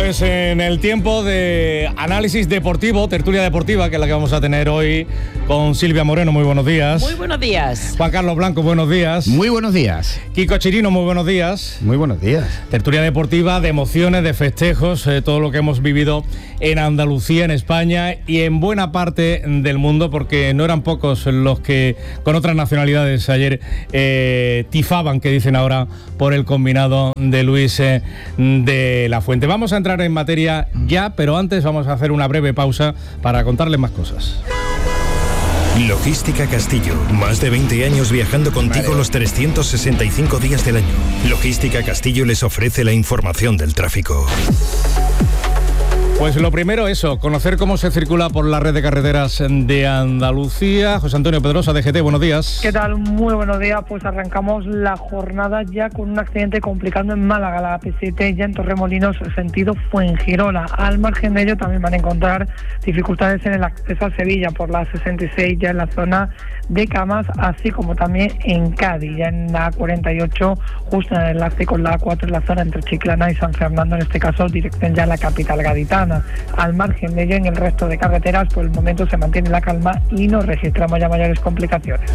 Pues en el tiempo de análisis deportivo, tertulia deportiva, que es la que vamos a tener hoy con Silvia Moreno, muy buenos días. Muy buenos días. Juan Carlos Blanco, buenos días. Muy buenos días. Kiko Chirino, muy buenos días. Muy buenos días. Tertulia deportiva de emociones, de festejos, todo lo que hemos vivido en Andalucía, en España y en buena parte del mundo, porque no eran pocos los que con otras nacionalidades ayer tifaban, que dicen ahora, por el combinado de Luis de la Fuente. Vamos a entrar en materia ya, pero antes vamos a hacer una breve pausa para contarles más cosas. Logística Castillo, más de 20 años viajando contigo los 365 días del año. Logística Castillo les ofrece la información del tráfico. Pues lo primero, eso, conocer cómo se circula por la red de carreteras de Andalucía. José Antonio Pedrosa, DGT, buenos días. ¿Qué tal? Muy buenos días. Pues arrancamos la jornada ya con un accidente complicando en Málaga, la AP7 ya en Torremolinos, sentido Fuengirola. Al margen de ello también van a encontrar dificultades en el acceso a Sevilla por la 66 ya en la zona de Camas, así como también en Cádiz, ya en la 48, justo en el enlace con la A4 en la zona entre Chiclana y San Fernando, en este caso dirección ya a la capital gaditana. Al margen de ello, en el resto de carreteras, por el momento se mantiene la calma y no registramos ya mayores complicaciones.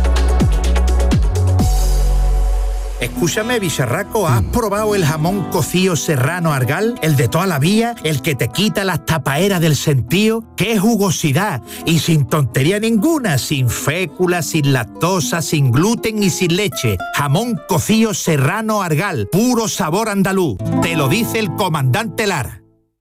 Escúchame, bicharraco, ¿has probado el jamón cocido serrano Argal? El de toda la vida, el que te quita las tapaeras del sentío. ¡Qué jugosidad! Y sin tontería ninguna, sin fécula, sin lactosa, sin gluten y sin leche. Jamón cocido serrano Argal, puro sabor andaluz. Te lo dice el comandante Lara.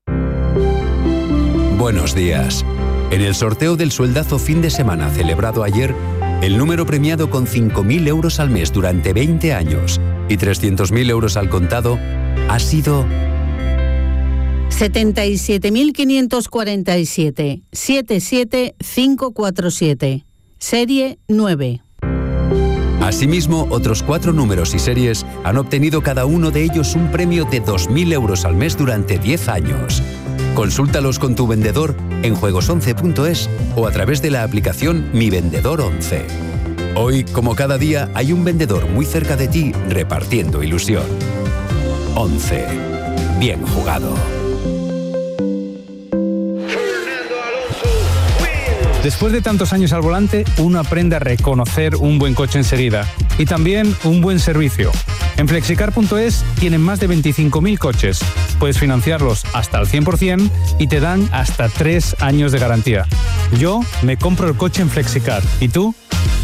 Buenos días. En el sorteo del sueldazo fin de semana celebrado ayer, el número premiado con 5.000 euros al mes durante 20 años y 300.000 euros al contado ha sido 77.547 77547, serie 9. Asimismo, otros 4 números y series han obtenido cada uno de ellos un premio de 2.000 euros al mes durante 10 años. Consúltalos con tu vendedor en juegos11.es o a través de la aplicación Mi Vendedor 11. Hoy, como cada día, hay un vendedor muy cerca de ti repartiendo ilusión. 11. Bien jugado. Después de tantos años al volante, uno aprende a reconocer un buen coche enseguida y también un buen servicio. En Flexicar.es tienen más de 25.000 coches. Puedes financiarlos hasta al 100% y te dan hasta 3 años de garantía. Yo me compro el coche en Flexicar. ¿Y tú?